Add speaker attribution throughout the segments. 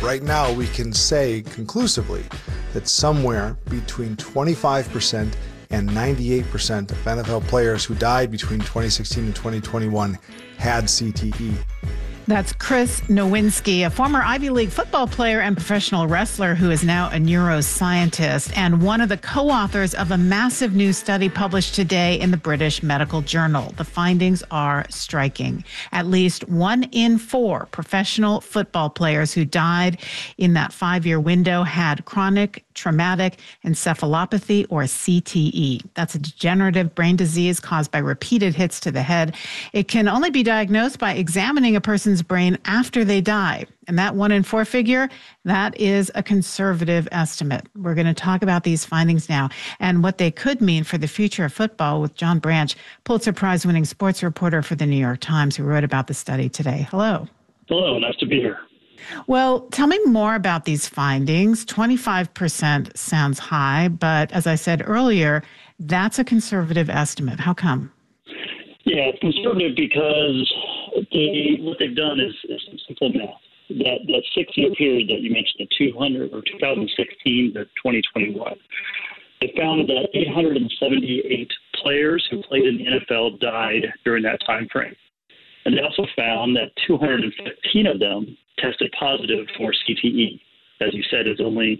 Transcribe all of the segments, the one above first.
Speaker 1: right now we can say conclusively that somewhere between 25% and 98% of NFL players who died between 2016 and 2021 had CTE.
Speaker 2: That's Chris Nowinski, a former Ivy League football player and professional wrestler who is now a neuroscientist and one of the co-authors of a massive new study published today in the British Medical Journal. The findings are striking. At least 1 in 4 professional football players who died in that 5-year window had chronic traumatic encephalopathy, or CTE. That's a degenerative brain disease caused by repeated hits to the head. It can only be diagnosed by examining a person's brain after they die. And that 1 in 4 figure, that is a conservative estimate. We're going to talk about these findings now and what they could mean for the future of football with John Branch, Pulitzer Prize-winning sports reporter for the New York Times, who wrote about the study today. Hello.
Speaker 3: Hello, nice to be here.
Speaker 2: Well, tell me more about these findings. 25% sounds high, but as I said earlier, that's a conservative estimate. How come?
Speaker 3: Yeah, it's conservative because what they've done is some simple math. That 6-year period that you mentioned, the 2016 to 2021, they found that 878 players who played in the NFL died during that time frame. And they also found that 215 of them tested positive for CTE. As you said, it's only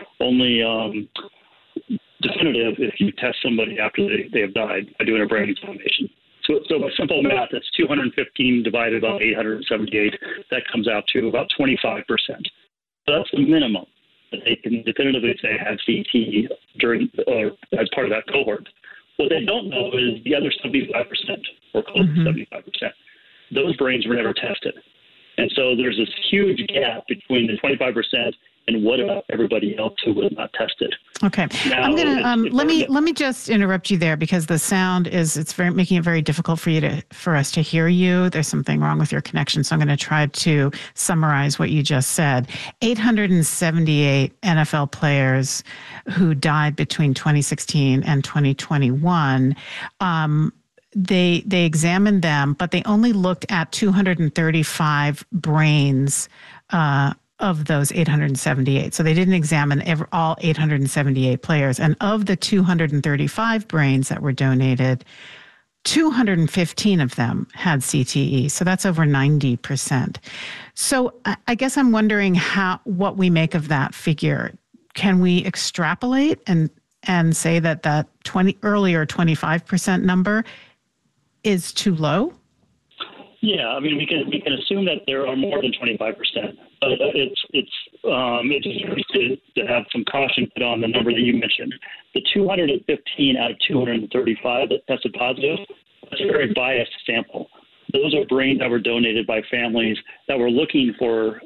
Speaker 3: definitive if you test somebody after they have died by doing a brain examination. So by simple math, that's 215 divided by 878. That comes out to about 25%. So that's the minimum that they can definitively say had CTE during or as part of that cohort. What they don't know is the other 75% or close to 75%. Those brains were never tested. And so there's this huge gap between the 25% and what about everybody else who was not tested.
Speaker 2: Okay.
Speaker 3: Now,
Speaker 2: I'm going to let me just interrupt you there because the sound is making it very difficult for us to hear you. There's something wrong with your connection, so I'm going to try to summarize what you just said. 878 NFL players who died between 2016 and 2021. They examined them, but they only looked at 235 brains of those 878. So they didn't examine all 878 players. And of the 235 brains that were donated, 215 of them had CTE. So that's over 90%. So I guess I'm wondering what we make of that figure. Can we extrapolate and say that earlier 25% number is too low?
Speaker 3: Yeah, I mean, we can assume that there are more than 25%, but it's just to have some caution put on the number that you mentioned. The 215 out of 235 that tested positive, that's a very biased sample. Those are brains that were donated by families that were looking for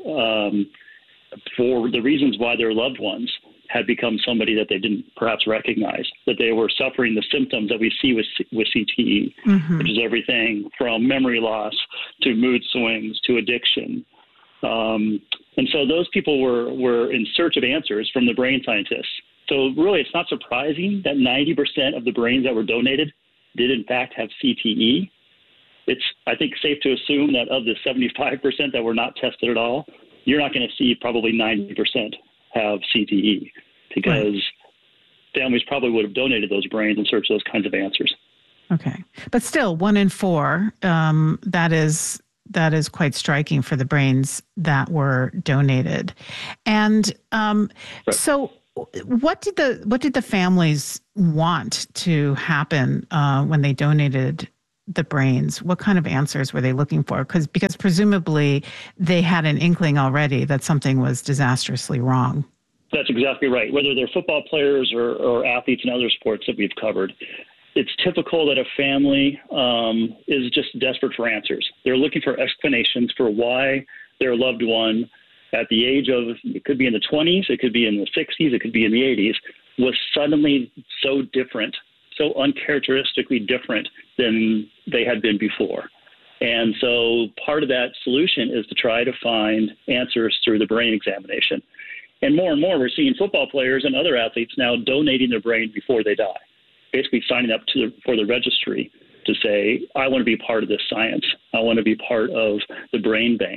Speaker 3: the reasons why their loved ones had become somebody that they didn't perhaps recognize, that they were suffering the symptoms that we see with CTE, which is everything from memory loss to mood swings to addiction. And so those people were in search of answers from the brain scientists. So really, it's not surprising that 90% of the brains that were donated did in fact have CTE. It's, I think, safe to assume that of the 75% that were not tested at all, you're not going to see probably 90% have CTE because families probably would have donated those brains in search of those kinds of answers.
Speaker 2: Okay. But still, 1 in 4, that is quite striking for the brains that were donated. And so what did the families want to happen when they donated the brains? What kind of answers were they looking for? Because presumably they had an inkling already that something was disastrously wrong.
Speaker 3: That's exactly right. Whether they're football players or athletes in other sports that we've covered, it's typical that a family is just desperate for answers. They're looking for explanations for why their loved one at the age of, it could be in the 20s, it could be in the 60s, it could be in the 80s, was suddenly so different, so uncharacteristically different than they had been before. And so part of that solution is to try to find answers through the brain examination. And more, we're seeing football players and other athletes now donating their brain before they die, basically signing up for the registry to say, I want to be part of this science. I want to be part of the brain bank.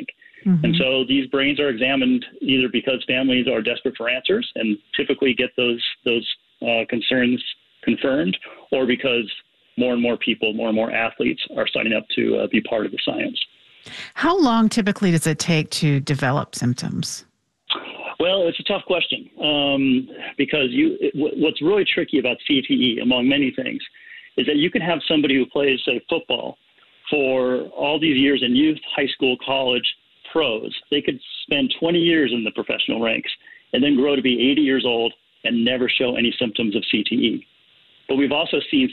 Speaker 3: Mm-hmm. And so these brains are examined either because families are desperate for answers and typically get those concerns confirmed, or because more and more people, more and more athletes are signing up to be part of the science.
Speaker 2: How long typically does it take to develop symptoms?
Speaker 3: Well, it's a tough question because what's really tricky about CTE, among many things, is that you can have somebody who plays, say, football for all these years in youth, high school, college, pros. They could spend 20 years in the professional ranks and then grow to be 80 years old and never show any symptoms of CTE. But we've also seen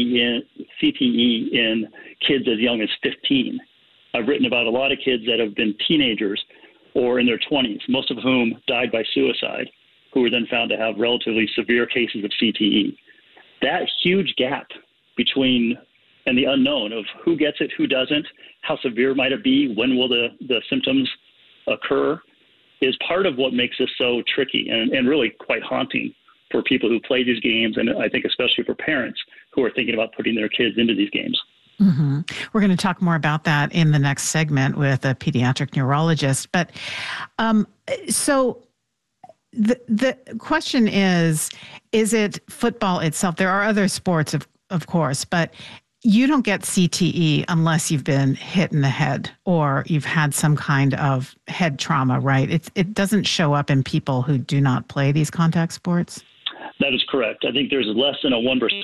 Speaker 3: CTE in kids as young as 15. I've written about a lot of kids that have been teenagers or in their 20s, most of whom died by suicide, who were then found to have relatively severe cases of CTE. That huge gap between and the unknown of who gets it, who doesn't, how severe might it be, when will the symptoms occur, is part of what makes this so tricky and really quite haunting for people who play these games, and I think especially for parents who are thinking about putting their kids into these games.
Speaker 2: Mm-hmm. We're going to talk more about that in the next segment with a pediatric neurologist. But so the question is it football itself? There are other sports, of course, but you don't get CTE unless you've been hit in the head or you've had some kind of head trauma, right? It doesn't show up in people who do not play these contact sports?
Speaker 3: That is correct. I think there's less than a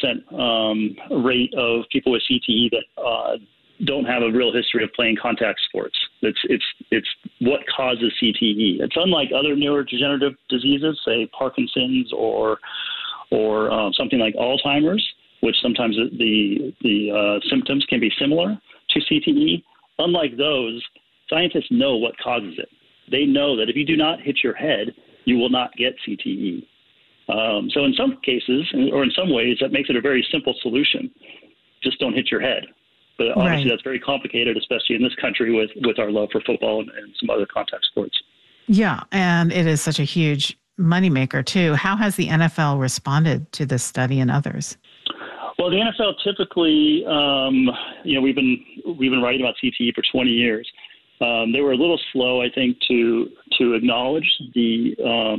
Speaker 3: 1% rate of people with CTE that don't have a real history of playing contact sports. It's what causes CTE. It's unlike other neurodegenerative diseases, say Parkinson's or something like Alzheimer's, which sometimes the symptoms can be similar to CTE. Unlike those, scientists know what causes it. They know that if you do not hit your head, you will not get CTE. So in some cases, or in some ways, that makes it a very simple solution. Just don't hit your head. But obviously That's very complicated, especially in this country with our love for football and some other contact sports. Yeah,
Speaker 2: and it is such a huge moneymaker too. How has the NFL responded to this study and others?
Speaker 3: Well, the NFL typically, we've been writing about CTE for 20 years. They were a little slow, I think, to acknowledge the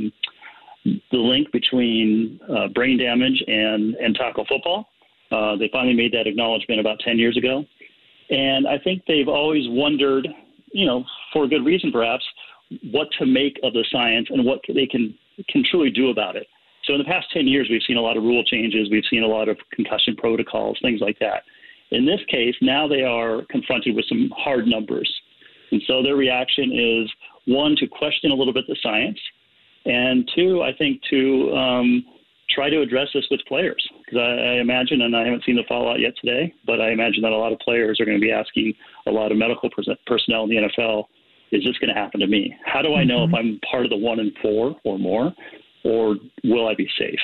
Speaker 3: link between brain damage and tackle football. They finally made that acknowledgement about 10 years ago. And I think they've always wondered, for a good reason perhaps, what to make of the science and what they can truly do about it. So in the past 10 years, we've seen a lot of rule changes. We've seen a lot of concussion protocols, things like that. In this case, now they are confronted with some hard numbers. And so their reaction is, one, to question a little bit the science, and two, I think to try to address this with players. Because I imagine, and I haven't seen the fallout yet today, but I imagine that a lot of players are going to be asking a lot of medical personnel in the NFL, is this going to happen to me? How do I know if I'm part of the 1 in 4 or more, or will I be safe?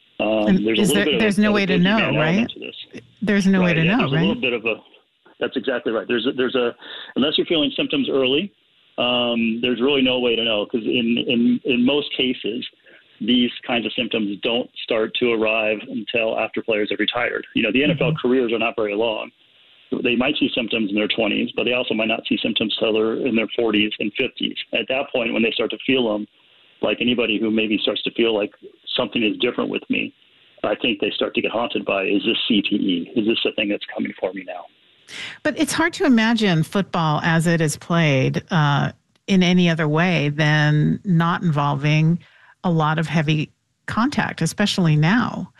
Speaker 2: There's no way to know, right? There's no way to know, right?
Speaker 3: There's a little bit of that's exactly right. Unless you're feeling symptoms early, there's really no way to know, because in most cases, these kinds of symptoms don't start to arrive until after players have retired. The NFL careers are not very long. They might see symptoms in their 20s, but they also might not see symptoms until they're in their 40s and 50s. At that point, when they start to feel them, like anybody who maybe starts to feel like something is different with me, I think they start to get haunted by, is this CTE? Is this the thing that's coming for me now?
Speaker 2: But it's hard to imagine football as it is played in any other way than not involving a lot of heavy contact, especially now.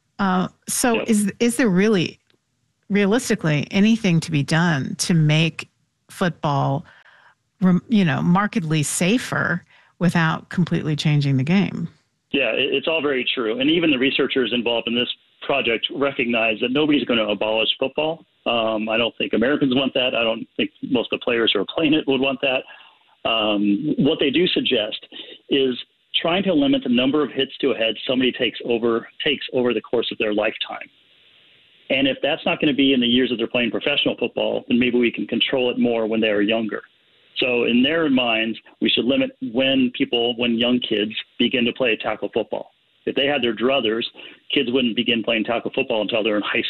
Speaker 2: Is there really, realistically, anything to be done to make football, markedly safer without completely changing the game?
Speaker 3: Yeah, it's all very true. And even the researchers involved in this project recognize that nobody's going to abolish football. I don't think Americans want that. I don't think most of the players who are playing it would want that. What they do suggest is trying to limit the number of hits to a head somebody takes over the course of their lifetime. And if that's not going to be in the years that they're playing professional football, then maybe we can control it more when they are younger. So in their minds, we should limit when young kids begin to play tackle football. If they had their druthers, kids wouldn't begin playing tackle football until they're in high school.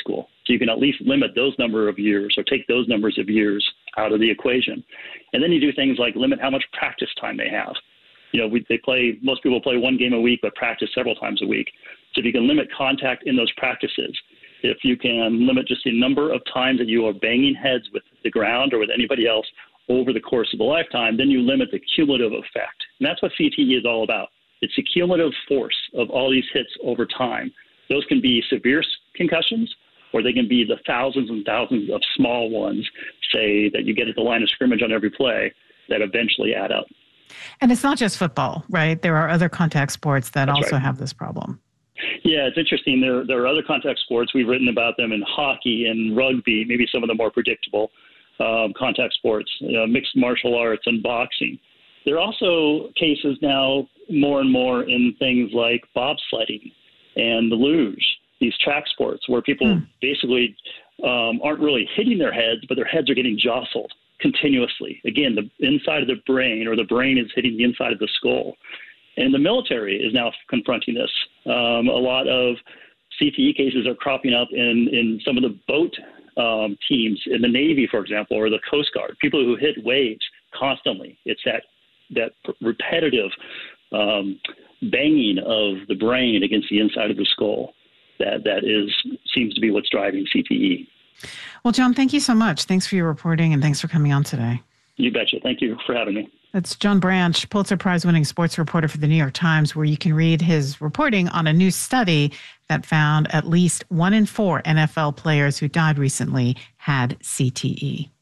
Speaker 3: So you can at least limit those number of years or take those numbers of years out of the equation. And then you do things like limit how much practice time they have. Most people play one game a week, but practice several times a week. So if you can limit contact in those practices, if you can limit just the number of times that you are banging heads with the ground or with anybody else over the course of a lifetime, then you limit the cumulative effect. And that's what CTE is all about. It's the cumulative force of all these hits over time. Those can be severe concussions, or they can be the thousands and thousands of small ones, say, that you get at the line of scrimmage on every play that eventually add up.
Speaker 2: And it's not just football, right? There are other contact sports that
Speaker 3: That's
Speaker 2: also
Speaker 3: right.
Speaker 2: have this problem.
Speaker 3: Yeah, it's interesting. There are other contact sports. We've written about them in hockey and rugby, maybe some of the more predictable contact sports, mixed martial arts and boxing. There are also cases now more and more in things like bobsledding and the luge, these track sports where people basically aren't really hitting their heads, but their heads are getting jostled continuously. Again, the inside of the brain, or the brain is hitting the inside of the skull. And the military is now confronting this. A lot of CTE cases are cropping up in some of the boat teams in the Navy, for example, or the Coast Guard, people who hit waves constantly. It's that repetitive banging of the brain against the inside of the skull that seems to be what's driving CTE.
Speaker 2: Well, John, thank you so much. Thanks for your reporting, and thanks for coming on today.
Speaker 3: You betcha. Thank you for having me.
Speaker 2: That's John Branch, Pulitzer Prize-winning sports reporter for the New York Times, where you can read his reporting on a new study that found at least 1 in 4 NFL players who died recently had CTE.